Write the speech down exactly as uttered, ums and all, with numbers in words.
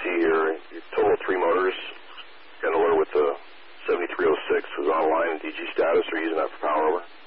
see here, your total of three motors. Got an alert with the seventy-three oh six was online in D G status. Are you using that for power over?